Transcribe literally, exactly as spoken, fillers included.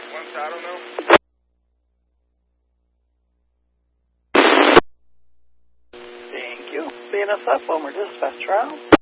Once, I don't know. Thank you. B N S F, Wilmer Dispatch Trial.